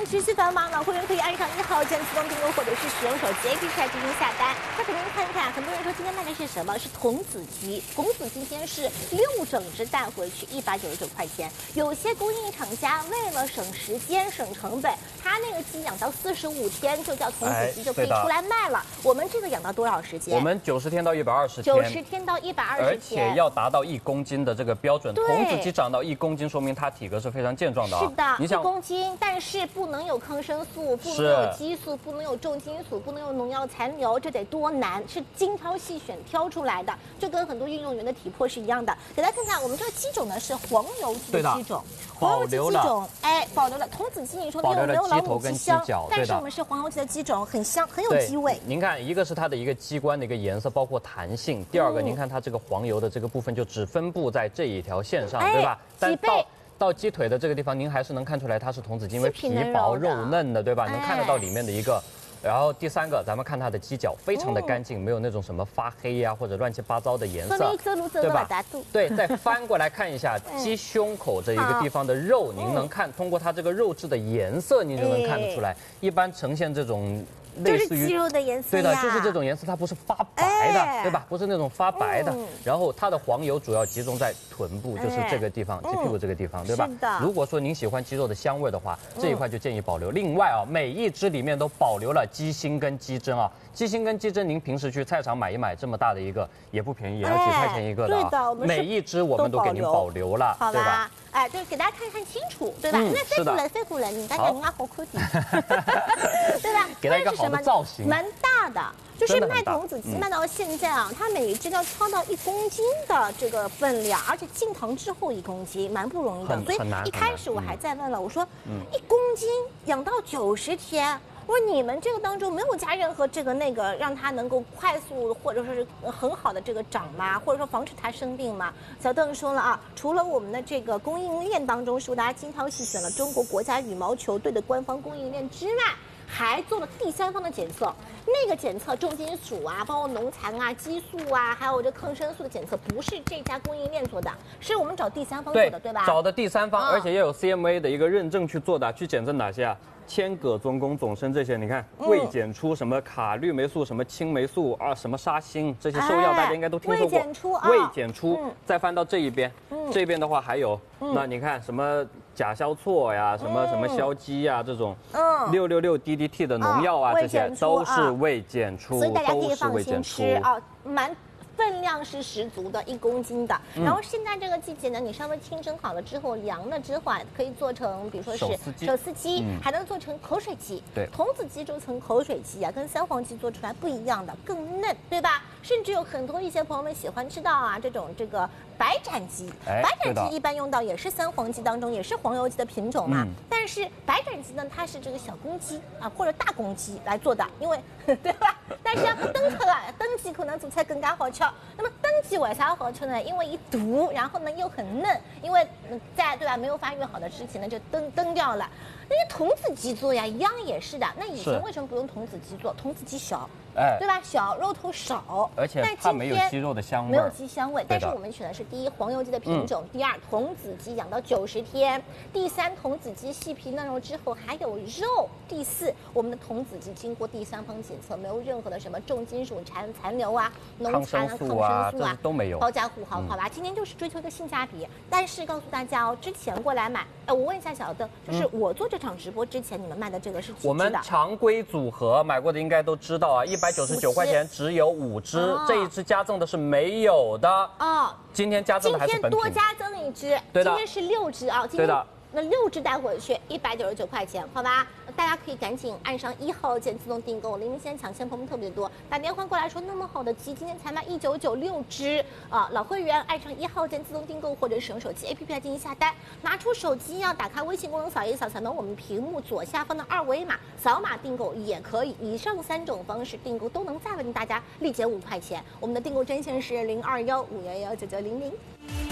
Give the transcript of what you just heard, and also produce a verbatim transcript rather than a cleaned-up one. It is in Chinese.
持续繁忙呢，会员可以按上一号键自动订购，或者是使用手机 A P P 来进行下单。再给您看看，很多人说今天卖的是什么？是童子鸡。童子今天是六整只带回去一百九十九块钱。有些供应厂家为了省时间、省成本，他那个鸡养到四十五天就叫童子鸡就可以出来卖了。我们这个养到多少时间？ 我们九十天到一百二十天。 九十天到一百二十天， 而且要达到一公斤的这个标准。童子鸡长到一公斤，说明它体格是非常健壮的啊。 是的， 你想一公斤，但是不能有抗生素，不能有激素，不能有重金属，不能有农药残留，这得多难？是精挑细选挑出来的，就跟很多运动员的体魄是一样的。给大家看看，我们这个鸡种呢是黄油鸡的鸡种，黄油鸡鸡种，哎，保留了童子鸡，你说有没有老母鸡香？但是我们是黄油鸡的鸡种，很香，很有鸡味。 您看，一个是它的一个鸡冠的一个颜色，包括弹性；第二个，您看它这个黄油的这个部分就只分布在这一条线上，对吧？但到到鸡腿的这个地方，您还是能看出来它是童子鸡，因为皮薄肉嫩的，对吧？能看得到里面的一个。然后第三个，咱们看它的鸡脚非常的干净，没有那种什么发黑呀、或者乱七八糟的颜色，对吧？对，再翻过来看一下鸡胸口这一个地方的肉，您能看通过它这个肉质的颜色，您就能看得出来，一般呈现这种。 就是鸡肉的颜色， 对的，就是这种颜色，它不是发白的，对吧？不是那种发白的。然后它的黄油主要集中在臀部，就是这个地方，鸡屁股这个地方，对吧？如果说您喜欢鸡肉的香味的话，这一块就建议保留。另外啊，每一只里面都保留了鸡心跟鸡胗啊，鸡心跟鸡胗，您平时去菜场买一买，这么大的一个也不便宜，也要几块钱一个的啊。每一只我们都给您保留了，对吧？ 哎，就是给大家看看清楚，对吧？因为飞虎人，飞虎人，你感觉人家好可点，对吧？ 给他一个好的造型， 蛮大的。就是卖童子鸡卖到现在啊，它每一只要超到一公斤的这个分量，而且进糖之后一公斤，蛮不容易的。所以一开始我还在问了，我说一公斤养到九十天。我说你们这个当中没有加任何这个那个让它能够快速或者说是很好的这个长吗？或者说防止它生病吗？小邓说了啊，除了我们的这个供应链当中是大家精挑细选了中国国家羽毛球队的官方供应链之外，还做了第三方的检测。那个检测重金属啊，包括农残啊、激素啊，还有这抗生素的检测，不是这家供应链做的，是我们找第三方做的， 对, 对吧？ 找的第三方，而且也有 C M A 的一个认证去做的，去检测哪些啊？铅、铬、中汞、总砷这些，你看未检出什么卡氯霉素、什么青霉素啊、什么沙星这些兽药，大家应该都听说过。 未检出啊， 未检出。再翻到这一边，这边的话还有，那你看什么甲硝唑呀、什么什么硝基呀这种，六六六 D D T 的农药啊，这些都是未检出， 所以大家可以放心吃啊，蛮。分量是十足的，一公斤的。然后现在这个季节呢，你稍微清蒸好了之后，凉了之后啊，可以做成，比如说是手撕鸡，还能做成口水鸡。 对， 童子鸡做成口水鸡啊，跟三黄鸡做出来不一样的，更嫩，对吧？甚至有很多一些朋友们喜欢吃到啊，这种这个白斩鸡。白斩鸡一般用到也是三黄鸡当中，也是黄油鸡的品种嘛。但是白斩鸡呢，它是这个小公鸡啊或者大公鸡来做的，因为对吧？但是要登克啊，登鸡可能做菜更加好吃。那么登鸡为啥好吃呢？因为一毒，然后呢又很嫩，因为在对吧没有发育好的之前呢就登登掉了。那些童子鸡做呀，一样也是的。那以前为什么不用童子鸡做？童子鸡小，哎，对吧？小，肉头少， 而且它没有鸡肉的香味， 没有鸡香味。但是我们选的是第一黄油鸡的品种，第二童子鸡养到九十天，第三童子鸡细皮嫩肉之后还有肉，第四我们的童子鸡经过第三方检测，没有任何的什么重金属残残留啊、农残啊、抗生素啊都没有， 保驾护航，好吧？今天就是追求一个性价比，但是告诉大家哦，之前过来买，哎，我问一下小邓，就是我做这场直播之前，你们卖的这个是几只的？ 我们常规组合买过的应该都知道啊，一百九十九块钱只有五只，这一只加赠的是没有的哦。今天加赠的还是本品， 今天多加赠一只，对的，今天是六只啊， 对的。 那六只带回去一百九十九块钱，好吧？大家可以赶紧按上一号键自动订购，领先抢先朋友们特别多，打电话过来说那么好的鸡，今天才卖一九九六只啊！老会员按上一号键自动订购或者使用手机 A P P 来进行下单，拿出手机要打开微信功能扫一扫，扫描我们屏幕左下方的二维码，扫码订购也可以。以上三种方式订购都能再为大家立减五块钱。我们的订购专线是零二幺五幺幺九九零零。